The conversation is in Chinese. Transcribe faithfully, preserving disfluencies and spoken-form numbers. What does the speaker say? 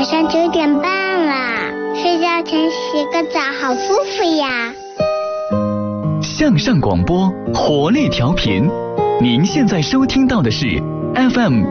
马上九点半了，睡觉前洗个澡，好舒服呀。 向上广播，活力调频，您现在收听到的是 F M